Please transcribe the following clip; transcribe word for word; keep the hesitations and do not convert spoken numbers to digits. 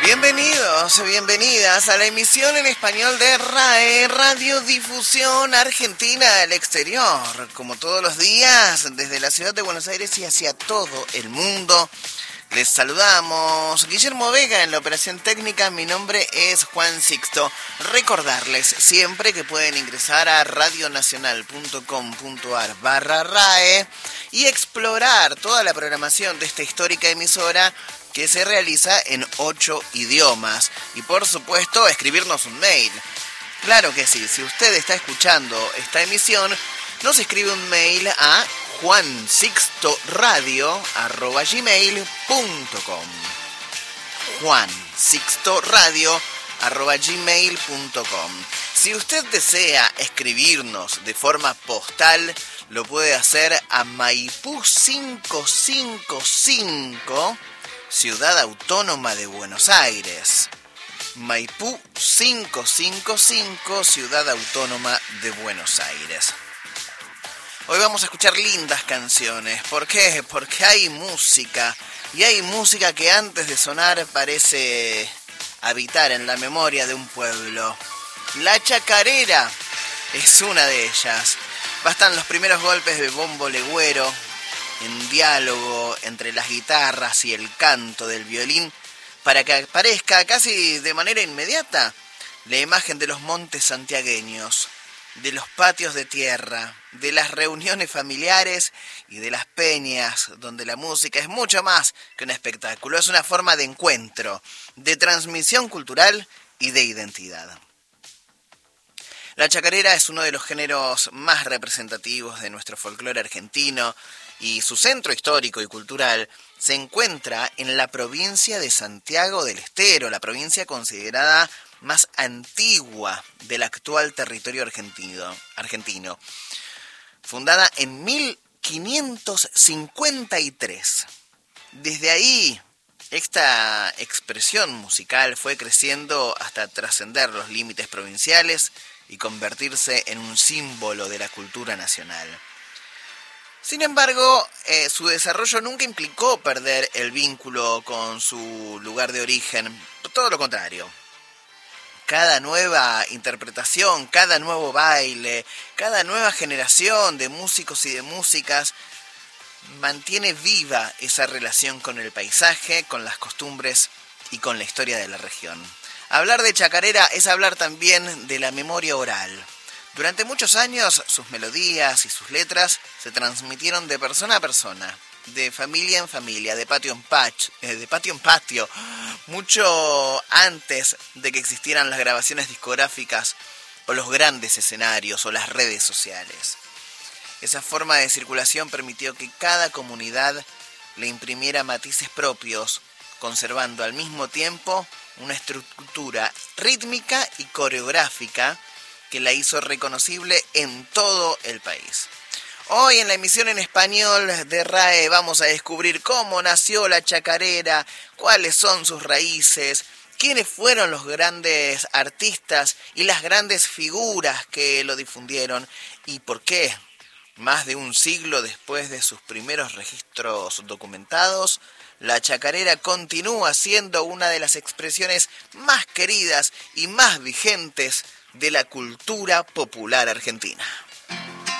Bienvenidos, bienvenidas a la emisión en español de RAE, Radiodifusión Argentina al Exterior. Como todos los días, desde la ciudad de Buenos Aires y hacia todo el mundo, les saludamos. Guillermo Vega en la operación técnica, mi nombre es Juan Sixto. Recordarles siempre que pueden ingresar a radionacional.com.ar barra RAE y explorar toda la programación de esta histórica emisora que se realiza en ocho idiomas. Y por supuesto, escribirnos un mail. Claro que sí, si usted está escuchando esta emisión, nos escribe un mail a juansixtoradio arroba gmail punto com. juansixtoradio arroba gmail punto com. Si usted desea escribirnos de forma postal, lo puede hacer a Maipú quinientos cincuenta y cinco, Ciudad Autónoma de Buenos Aires. Maipú quinientos cincuenta y cinco, Ciudad Autónoma de Buenos Aires. Hoy vamos a escuchar lindas canciones. ¿Por qué? Porque hay música. Y hay música que antes de sonar parece habitar en la memoria de un pueblo. La chacarera es una de ellas. Bastan los primeros golpes de bombo legüero en diálogo entre las guitarras y el canto del violín para que aparezca casi de manera inmediata la imagen de los montes santiagueños, de los patios de tierra, de las reuniones familiares y de las peñas, donde la música es mucho más que un espectáculo, es una forma de encuentro, de transmisión cultural y de identidad. La chacarera es uno de los géneros más representativos de nuestro folclore argentino y su centro histórico y cultural se encuentra en la provincia de Santiago del Estero, la provincia considerada más antigua del actual territorio argentino, argentino, fundada en mil quinientos cincuenta y tres. Desde ahí, esta expresión musical fue creciendo hasta trascender los límites provinciales y convertirse en un símbolo de la cultura nacional. Sin embargo, eh, su desarrollo nunca implicó perder el vínculo con su lugar de origen, todo lo contrario. Cada nueva interpretación, cada nuevo baile, cada nueva generación de músicos y de músicas mantiene viva esa relación con el paisaje, con las costumbres y con la historia de la región. Hablar de chacarera es hablar también de la memoria oral. Durante muchos años, sus melodías y sus letras se transmitieron de persona a persona, de familia en familia, de patio en patio, eh, de patio en patio, mucho antes de que existieran las grabaciones discográficas o los grandes escenarios o las redes sociales. Esa forma de circulación permitió que cada comunidad le imprimiera matices propios, conservando al mismo tiempo una estructura rítmica y coreográfica que la hizo reconocible en todo el país. Hoy en la emisión en español de RAE vamos a descubrir cómo nació la chacarera, cuáles son sus raíces, quiénes fueron los grandes artistas y las grandes figuras que lo difundieron y por qué, más de un siglo después de sus primeros registros documentados, la chacarera continúa siendo una de las expresiones más queridas y más vigentes de la cultura popular argentina.